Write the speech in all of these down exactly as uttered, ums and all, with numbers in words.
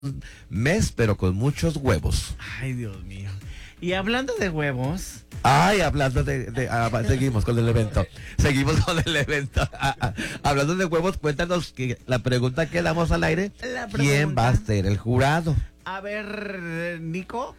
mes, pero con muchos huevos. Ay, Dios mío. Y hablando de huevos. Ay, hablando de, de ah, seguimos con el evento. Seguimos con el evento. Ah, ah, hablando de huevos, cuéntanos que la pregunta que damos al aire. ¿Quién va a ser el jurado? A ver, Nico,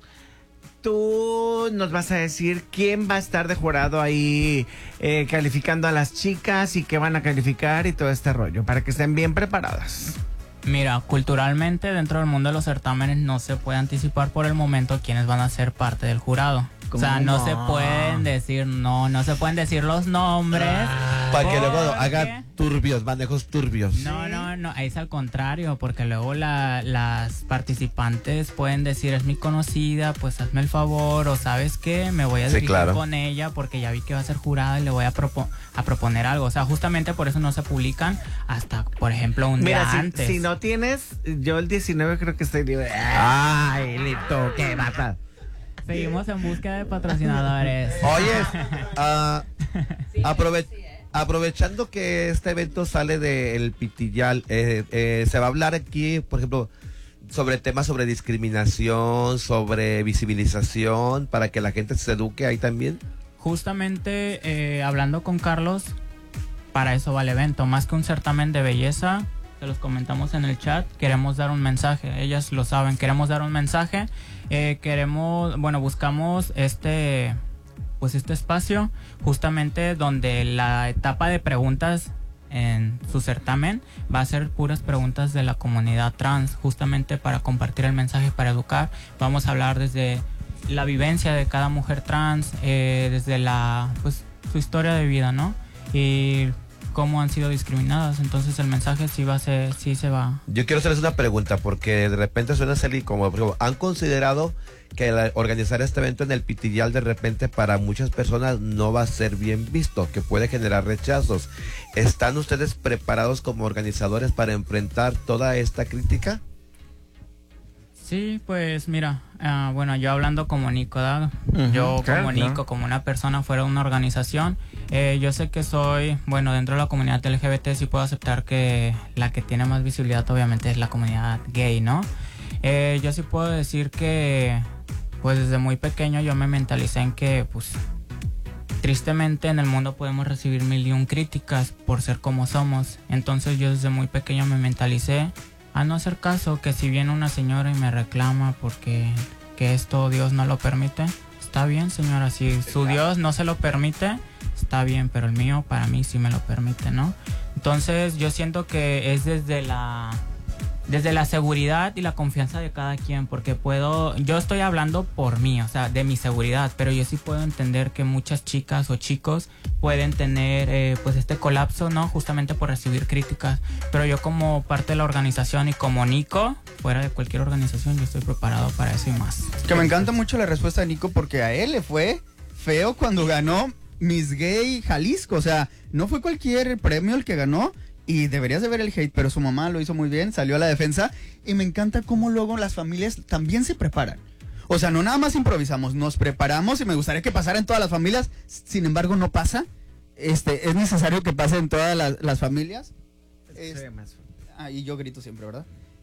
tú nos vas a decir quién va a estar de jurado ahí eh, calificando a las chicas y qué van a calificar y todo este rollo, para que estén bien preparadas. Mira, culturalmente dentro del mundo de los certámenes no se puede anticipar por el momento quiénes van a ser parte del jurado. O sea, no, no se pueden decir, no, no se pueden decir los nombres. Ah, para que luego hagan turbios, manejos turbios. No, no, no, es al contrario, porque luego la, las participantes pueden decir, es mi conocida, pues hazme el favor, o ¿sabes qué? Me voy a dirigir sí, claro. con ella porque ya vi que va a ser jurada y le voy a, propo a proponer algo. O sea, justamente por eso no se publican hasta, por ejemplo, un Mira, día si, antes. Si no tienes, yo el diecinueve creo que estoy libre. Ay, listo, qué mata. Seguimos en búsqueda de patrocinadores. Oye, uh, sí, aprove sí, eh. aprovechando que este evento sale del Pitillal, eh, eh, se va a hablar aquí, por ejemplo, sobre temas sobre discriminación, sobre visibilización, para que la gente se eduque ahí también. Justamente eh, hablando con Carlos, para eso va el evento, más que un certamen de belleza. Se los comentamos en el chat, queremos dar un mensaje, ellas lo saben, queremos dar un mensaje, eh, queremos, bueno, buscamos este, pues este espacio justamente donde la etapa de preguntas en su certamen va a ser puras preguntas de la comunidad trans, justamente para compartir el mensaje, para educar. Vamos a hablar desde la vivencia de cada mujer trans, eh, desde la, pues, su historia de vida, ¿no? Y cómo han sido discriminadas, entonces el mensaje sí va a ser, sí se va. Yo quiero hacerles una pregunta porque de repente suena ser como, como ¿han considerado que la, organizar este evento en el Pitillal de repente para muchas personas no va a ser bien visto, que puede generar rechazos? ¿Están ustedes preparados como organizadores para enfrentar toda esta crítica? Sí, pues mira, uh, bueno, yo hablando como Nico, ¿verdad? Uh-huh, yo claro, como Nico, claro. como una persona fuera de una organización, eh, yo sé que soy, bueno, dentro de la comunidad L G B T sí puedo aceptar que la que tiene más visibilidad obviamente es la comunidad gay, ¿no? Eh, yo sí puedo decir que, pues desde muy pequeño yo me mentalicé en que, pues, tristemente en el mundo podemos recibir mil y un críticas por ser como somos, entonces yo desde muy pequeño me mentalicé a no hacer caso, que si viene una señora y me reclama porque que esto Dios no lo permite, está bien, señora, si su Dios no se lo permite, está bien, pero el mío para mí sí me lo permite, ¿no? Entonces yo siento que es desde la desde la seguridad y la confianza de cada quien, porque puedo, yo estoy hablando por mí, o sea, de mi seguridad, pero yo sí puedo entender que muchas chicas o chicos pueden tener eh, pues este colapso, ¿no? Justamente por recibir críticas, pero yo como parte de la organización y como Nico, fuera de cualquier organización, yo estoy preparado para eso y más. Que me encanta mucho la respuesta de Nico, porque a él le fue feo cuando ganó Miss Gay Jalisco, o sea, no fue cualquier premio el que ganó. Y deberías de ver el hate, pero su mamá lo hizo muy bien, salió a la defensa. Y me encanta cómo luego las familias también se preparan. O sea, no nada más improvisamos, nos preparamos y me gustaría que pasara en todas las familias. Sin embargo, no pasa. Este, es necesario que pase en todas las, las familias. Es, ah, y yo grito siempre, ¿verdad?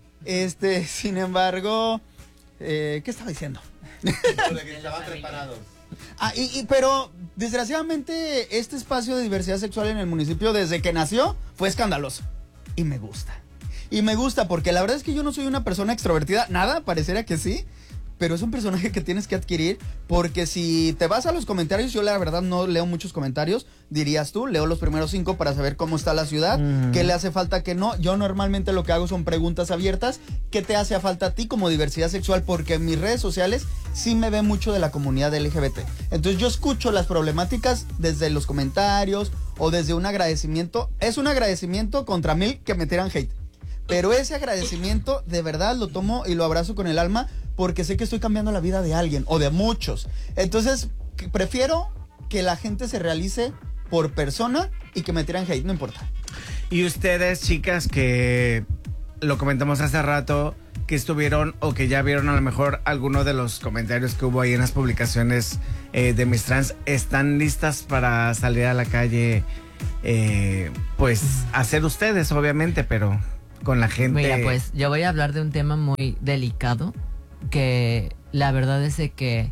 Este, sin embargo, eh, ¿qué estaba diciendo? De que estaban preparados. Ah, y, y, pero desgraciadamente este espacio de diversidad sexual en el municipio desde que nació fue escandaloso y me gusta, y me gusta porque la verdad es que yo no soy una persona extrovertida, nada, pareciera que sí, pero es un personaje que tienes que adquirir, porque si te vas a los comentarios, yo la verdad no leo muchos comentarios, dirías tú, leo los primeros cinco para saber cómo está la ciudad, mm. qué le hace falta, qué no. Yo normalmente lo que hago son preguntas abiertas, ¿qué te hace falta a ti como diversidad sexual? Porque en mis redes sociales sí me ve mucho de la comunidad L G B T, entonces yo escucho las problemáticas desde los comentarios o desde un agradecimiento, es un agradecimiento contra mil que me tiran hate, pero ese agradecimiento de verdad lo tomo y lo abrazo con el alma, porque sé que estoy cambiando la vida de alguien o de muchos. Entonces, prefiero que la gente se realice por persona y que me tiran hate, no importa. Y ustedes, chicas, que lo comentamos hace rato, que estuvieron o que ya vieron a lo mejor alguno de los comentarios que hubo ahí en las publicaciones eh, de Miss Trans, ¿están listas para salir a la calle? Eh, pues hacer ustedes, obviamente, pero con la gente. Mira, pues yo voy a hablar de un tema muy delicado, que la verdad es de que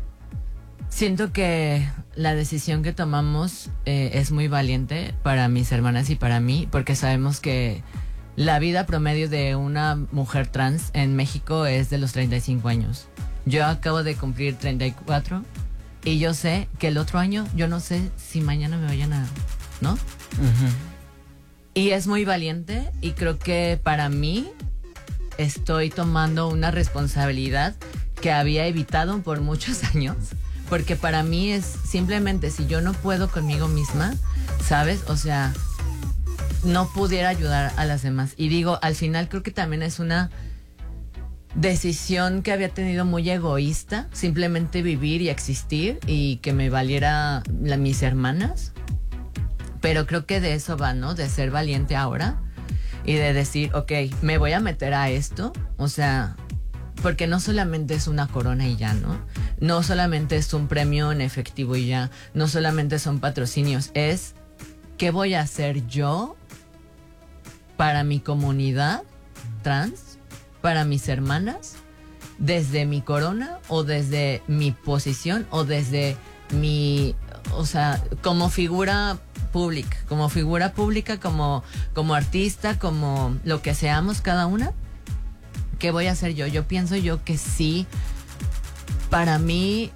siento que la decisión que tomamos eh, es muy valiente para mis hermanas y para mí, porque sabemos que la vida promedio de una mujer trans en México es de los treinta y cinco años. Yo acabo de cumplir treinta y cuatro y yo sé que el otro año, yo no sé si mañana me vayan a... ¿no? Uh-huh. Y es muy valiente y creo que para mí estoy tomando una responsabilidad que había evitado por muchos años, porque para mí es simplemente si yo no puedo conmigo misma, ¿sabes? O sea, no pudiera ayudar a las demás. Y digo, al final creo que también es una decisión que había tenido muy egoísta, simplemente vivir y existir y que me valiera la, mis hermanas. Pero creo que de eso va, ¿no? De ser valiente ahora y de decir, ok, me voy a meter a esto, o sea, porque no solamente es una corona y ya, ¿no? No solamente es un premio en efectivo y ya, no solamente son patrocinios, es qué voy a hacer yo para mi comunidad trans, para mis hermanas, desde mi corona o desde mi posición o desde mi, o sea, como figura pública, como figura pública, como, como artista, como lo que seamos cada una. ¿Qué voy a hacer yo? Yo pienso yo que sí, para mí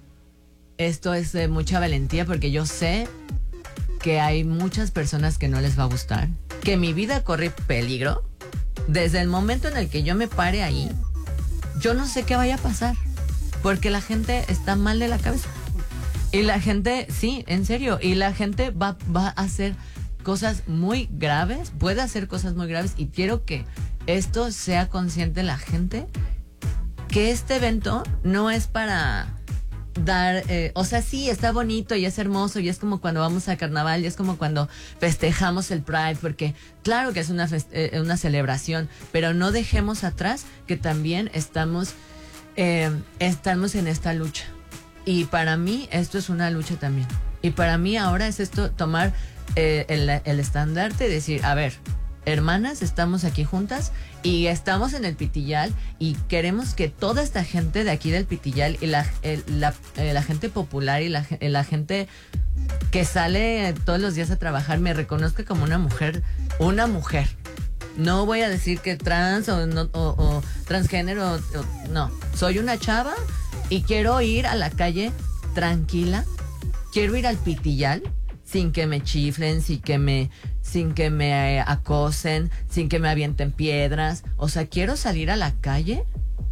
esto es de mucha valentía porque yo sé que hay muchas personas que no les va a gustar, que mi vida corre peligro. Desde el momento en el que yo me pare ahí, yo no sé qué vaya a pasar, porque la gente está mal de la cabeza. Y la gente, sí, en serio, y la gente va, va a hacer cosas muy graves, puede hacer cosas muy graves, y quiero que esto sea consciente la gente, que este evento no es para dar, eh, o sea, sí, está bonito y es hermoso y es como cuando vamos a carnaval y es como cuando festejamos el Pride, porque claro que es una, fest- eh, una celebración, pero no dejemos atrás que también estamos, eh, estamos en esta lucha. Y para mí esto es una lucha también. Y para mí ahora es esto, tomar eh, el, el estandarte y decir, a ver, hermanas, estamos aquí juntas y estamos en el Pitillal y queremos que toda esta gente de aquí del Pitillal y la, el, la, eh, la gente popular y la, la gente que sale todos los días a trabajar me reconozca como una mujer, una mujer. No voy a decir que trans o, no, o, o transgénero, o, no. Soy una chava y quiero ir a la calle tranquila, quiero ir al Pitillal sin que me chiflen, sin que me, sin que me acosen, sin que me avienten piedras. O sea, quiero salir a la calle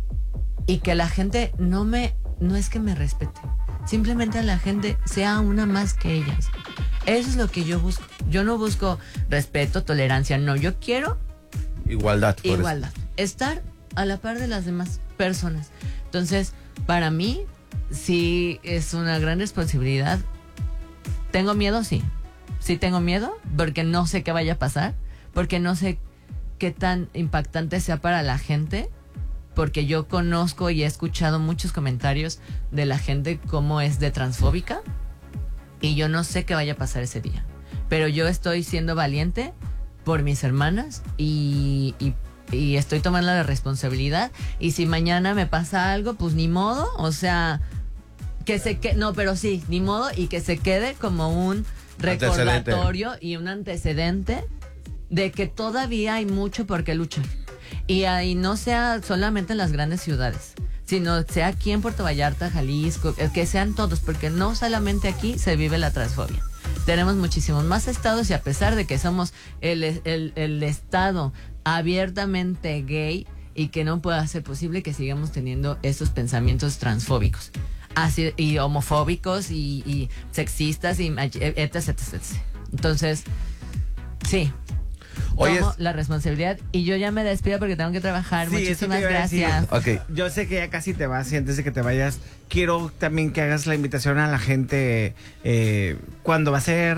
y que la gente no me, no es que me respete, simplemente la gente sea una más que ellas. Eso es lo que yo busco. Yo no busco respeto, tolerancia, no, yo quiero igualdad. Por igualdad, eso. Estar a la par de las demás personas. Entonces, para mí, sí es una gran responsabilidad. ¿Tengo miedo? Sí. Sí tengo miedo porque no sé qué vaya a pasar, porque no sé qué tan impactante sea para la gente, porque yo conozco y he escuchado muchos comentarios de la gente cómo es de transfóbica y yo no sé qué vaya a pasar ese día. Pero yo estoy siendo valiente por mis hermanas y... y y estoy tomando la responsabilidad y si mañana me pasa algo, pues ni modo, o sea, que se quede, no, pero sí, ni modo y que se quede como un recordatorio y un antecedente de que todavía hay mucho por qué luchar y ahí no sea solamente en las grandes ciudades, sino sea aquí en Puerto Vallarta, Jalisco, que sean todos, porque no solamente aquí se vive la transfobia. Tenemos muchísimos más estados y a pesar de que somos el, el, el estado abiertamente gay y que no pueda ser posible que sigamos teniendo esos pensamientos transfóbicos así, y homofóbicos y, y sexistas y etc, etc, etc. Entonces, sí, Oye, tomo la responsabilidad y yo ya me despido porque tengo que trabajar. Sí, muchísimas eso te iba a decir. gracias. Okay. Yo sé que ya casi te vas y antes de que te vayas, quiero también que hagas la invitación a la gente, eh, cuándo va a ser,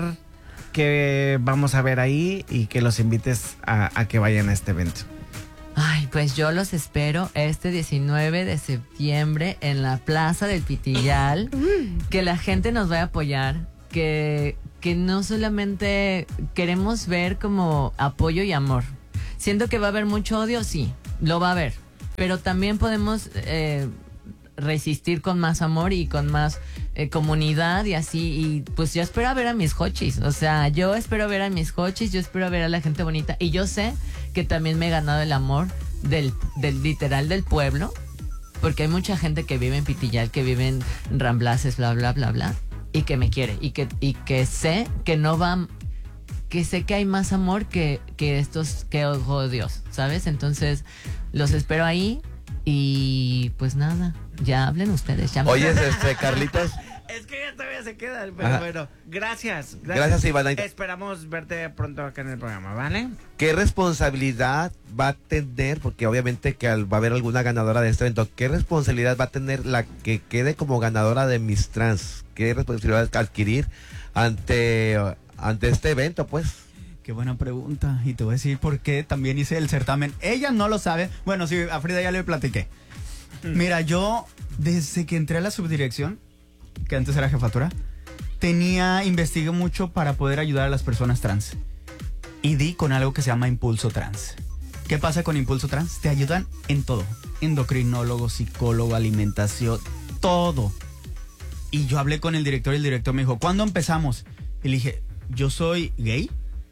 qué vamos a ver ahí y que los invites a, a que vayan a este evento. Ay, pues yo los espero este diecinueve de septiembre en la Plaza del Pitillal. Que la gente nos vaya a apoyar, que, que no solamente queremos ver como apoyo y amor, Siento que va a haber mucho odio, sí, lo va a haber. Pero también podemos eh, resistir con más amor y con más eh, comunidad y así. Y pues yo espero ver a mis hochis. O sea, yo espero ver a mis hochis, yo espero ver a la gente bonita. Y yo sé que también me he ganado el amor del, del literal del pueblo. Porque hay mucha gente que vive en Pitillal, que vive en Ramblaces, bla, bla, bla, bla. Y que me quiere. Y que, y que sé que no va... Que sé que hay más amor que, que estos que odios, ¿sabes? Entonces, los espero ahí. Y pues nada, ya hablen ustedes. Ya me... Oye, este, Carlitos. Es que ya todavía se queda, pero Ajá. bueno, gracias, gracias. Gracias, Ivana. Esperamos verte pronto acá en el programa, ¿vale? ¿Qué responsabilidad va a tener? Porque obviamente que al- va a haber alguna ganadora de este evento. ¿Qué responsabilidad va a tener la que quede como ganadora de Miss Trans? ¿Qué responsabilidad va a adquirir ante, ante este evento, pues? Qué buena pregunta. Y te voy a decir por qué también hice el certamen. Ella no lo sabe. Bueno, sí, a Frida ya le platiqué. Mira, yo desde que entré a la subdirección, que antes era jefatura, tenía, investigué mucho para poder ayudar a las personas trans. Y di con algo que se llama Impulso Trans. ¿Qué pasa con Impulso Trans? Te ayudan en todo. Endocrinólogo, psicólogo, alimentación, todo. Y yo hablé con el director y el director me dijo, ¿cuándo empezamos? Y le dije, yo soy gay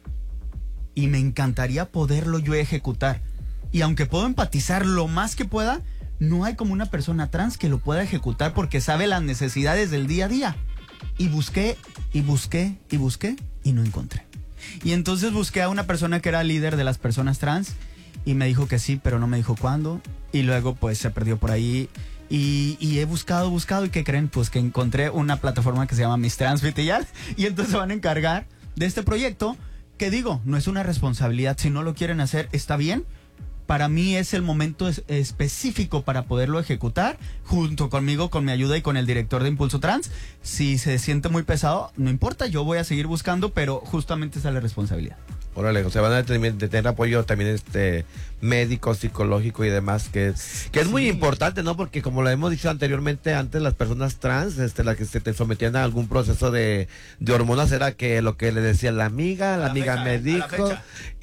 y me encantaría poderlo yo ejecutar. Y aunque puedo empatizar lo más que pueda, no hay como una persona trans que lo pueda ejecutar porque sabe las necesidades del día a día. Y busqué, y busqué, y busqué, y no encontré. Y entonces busqué a una persona que era líder de las personas trans y me dijo que sí, pero no me dijo cuándo. Y luego pues se perdió por ahí. Y, y he buscado, buscado, ¿y qué creen? Pues que encontré una plataforma que se llama Miss Trans Pitillal. Y entonces se van a encargar de este proyecto. Que digo, no es una responsabilidad, si no lo quieren hacer, está bien. Para mí es el momento es- específico para poderlo ejecutar, junto conmigo, con mi ayuda y con el director de Impulso Trans. Si se siente muy pesado, no importa, yo voy a seguir buscando, pero justamente esa es la responsabilidad. Órale, o sea, van a tener, de tener apoyo también este médico, psicológico y demás, que es, que es muy Sí. importante, ¿no? Porque como lo hemos dicho anteriormente, antes las personas trans, este, las que se te sometían a algún proceso de, de hormonas, era que lo que le decía la amiga, la A la amiga fecha, me a la dijo, fecha.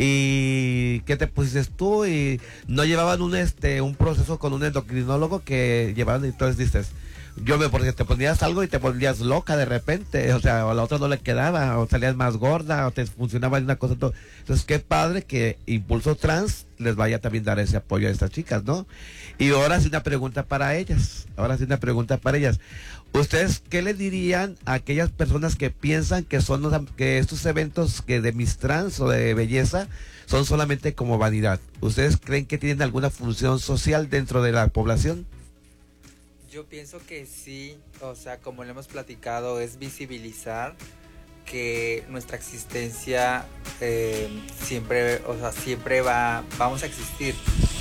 y ¿qué te pusiste tú? Y no llevaban un este un proceso con un endocrinólogo que llevaban, y entonces dices, yo me, porque te ponías algo y te volvías loca de repente, o sea, o a la otra no le quedaba, o salías más gorda, o te funcionaba una cosa, todo. Entonces, qué padre que Impulso Trans les vaya a también dar ese apoyo a estas chicas, ¿no? Y ahora sí una pregunta para ellas, ahora sí una pregunta para ellas. ¿Ustedes qué le dirían a aquellas personas que piensan que son los- que estos eventos que de Miss Trans o de belleza son solamente como vanidad? ¿Ustedes creen que tienen alguna función social dentro de la población? Yo pienso que sí, o sea, como lo hemos platicado, es visibilizar que nuestra existencia eh, siempre, o sea, siempre va, vamos a existir.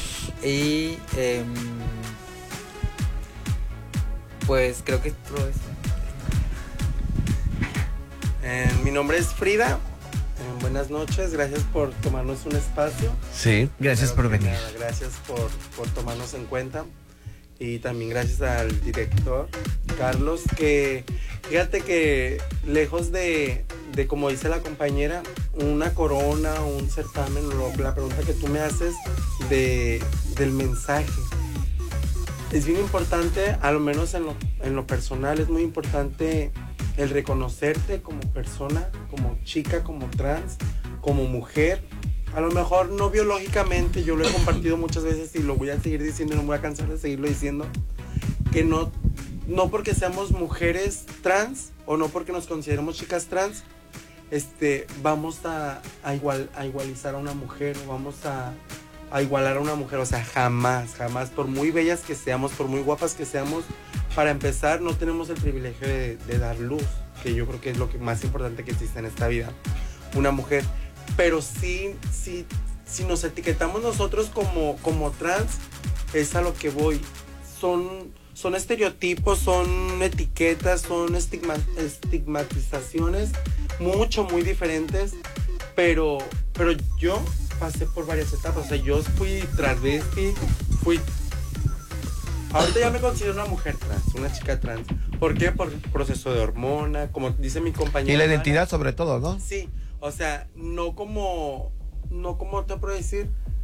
Y em, pues creo que es todo eso. Eh, mi nombre es Frida. Eh, buenas noches, gracias por tomarnos un espacio. Sí. Gracias por Primero que venir. nada, gracias por, por tomarnos en cuenta. Y también gracias al director, Carlos, que fíjate que lejos de, de como dice la compañera, una corona, un certamen, lo- la pregunta que tú me haces de, del mensaje. Es bien importante, a lo menos en lo, en lo personal, es muy importante el reconocerte como persona, como chica, como trans, como mujer. A lo mejor no biológicamente, yo lo he compartido muchas veces y lo voy a seguir diciendo y no me voy a cansar de seguirlo diciendo, que no, no porque seamos mujeres trans o no porque nos consideremos chicas trans, este, vamos a, a, igual, a igualizar a una mujer o vamos a, a igualar a una mujer. O sea, jamás, jamás, por muy bellas que seamos, por muy guapas que seamos, para empezar no tenemos el privilegio de, de dar luz, que yo creo que es lo que más importante que existe en esta vida, una mujer. Pero sí, sí, si nos etiquetamos nosotros como, como trans, es a lo que voy. Son, son estereotipos, son etiquetas, son estigma, estigmatizaciones mucho, muy diferentes. Pero, pero yo pasé por varias etapas. O sea, yo fui travesti, fui... Ahorita ya me considero una mujer trans, una chica trans. ¿Por qué? Por proceso de hormona, como dice mi compañera. Y la identidad sobre todo, ¿no? Sí, o sea, no como, no como te puedo decir,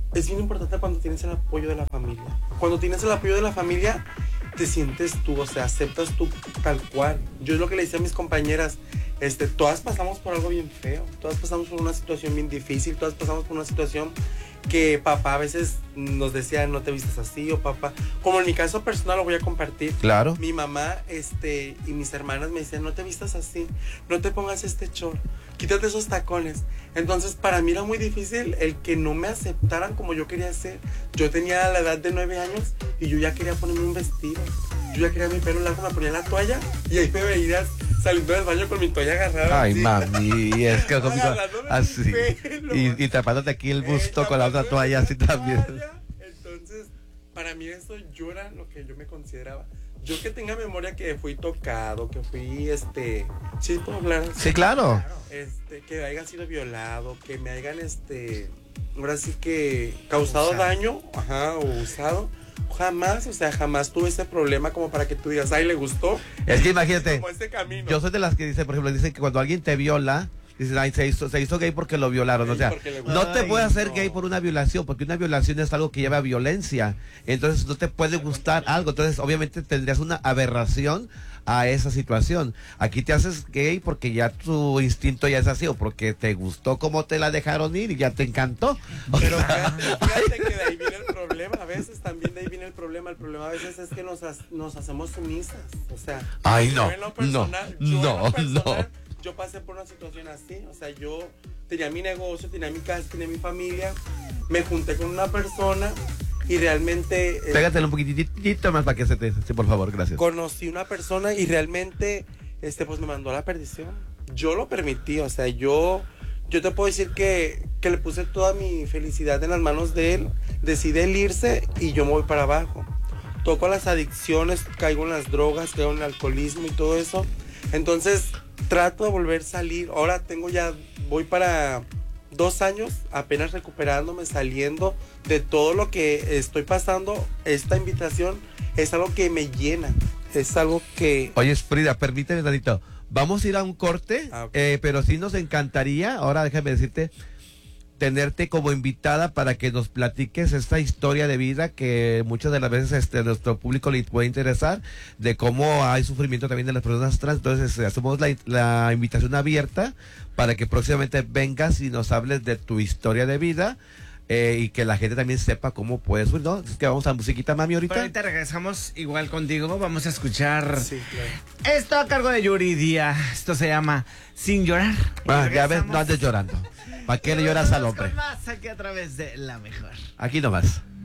es bien importante cuando tienes el apoyo de la familia. Cuando tienes el apoyo de la familia, te sientes tú, o sea, aceptas tú tal cual. Yo es lo que le decía a mis compañeras, este, todas pasamos por algo bien feo, todas pasamos por una situación bien difícil, todas pasamos por una situación que papá a veces nos decía, no te vistas así, o papá, como en mi caso personal lo voy a compartir. Claro. Mi mamá, este, y mis hermanas me decían, no te vistas así, no te pongas este short, quítate esos tacones. Entonces, para mí era muy difícil el que no me aceptaran como yo quería ser. Yo tenía la edad de nueve años y yo ya quería ponerme un vestido. Yo ya quería mi pelo largo, me ponía la toalla y ahí me veías saliendo del baño con mi toalla agarrada. Ay, así. mami, y es que Agarrándome así. mi pelo. Y, y tapándote aquí el busto Eh, con la otra toalla así también. toalla. Entonces, para mí eso yo era lo que yo me consideraba. Yo que tenga memoria que fui tocado, que fui, este... ¿Sí puedo hablar? Sí, claro. Este, que haya sido violado, que me hayan, este... Ahora sí que causado Usado. daño, ajá, o usado. Jamás, o sea, jamás tuve ese problema como para que tú digas, ay, le gustó. Es que imagínate, Como este camino. yo soy de las que dicen, por ejemplo, dicen que cuando alguien te viola, dicen, ay, se hizo, se hizo gay porque lo violaron. Sí, O sea, porque le gustó. no te Ay, puede hacer no. gay por una violación, porque una violación es algo que lleva a violencia. Entonces no te puede gustar algo. Entonces, obviamente, tendrías una aberración a esa situación. Aquí te haces gay porque ya tu instinto ya es así, o porque te gustó cómo te la dejaron ir y ya te encantó. O Pero sea, fíjate, fíjate que de ahí viene el problema, a veces también de ahí viene el problema. El problema a veces es que nos, ha- nos hacemos sumisas. O sea, Ay, yo no, en lo personal- no, yo en lo no, personal, no. Yo pasé por una situación así. O sea, yo tenía mi negocio, tenía mi casa, tenía mi familia. Me junté con una persona y realmente eh, pégatelo un poquitito más para que se te... Sí, por favor, gracias. conocí una persona y realmente este pues me mandó a la perdición. Yo lo permití, o sea, yo yo te puedo decir que, que le puse toda mi felicidad en las manos de él, decide él irse y yo me voy para abajo. Toco las adicciones, caigo en las drogas, caigo en el alcoholismo y todo eso. Entonces, trato de volver a salir. Ahora tengo ya, voy para dos años apenas recuperándome, saliendo de todo lo que estoy pasando. Esta invitación es algo que me llena, es algo que... Oye, Frida, permíteme tantito. Vamos a ir a un corte, Ah, ok. eh, pero sí nos encantaría, ahora déjame decirte, tenerte como invitada para que nos platiques esta historia de vida que muchas de las veces este, a nuestro público le puede interesar, de cómo hay sufrimiento también de las personas trans. Entonces, eh, hacemos la, la invitación abierta para que próximamente vengas y nos hables de tu historia de vida. Eh, y que la gente también sepa cómo puedes, ¿no? Es que vamos a musiquita, mami, ahorita. Pero ahorita regresamos igual contigo. Vamos a escuchar Sí, claro. esto a cargo de Yuri Díaz. Esto se llama Sin Llorar. Y Ah, ya ves, regresamos. no andes llorando. ¿Para qué le lloras al hombre? Con más aquí a través de La Mejor. Aquí nomás.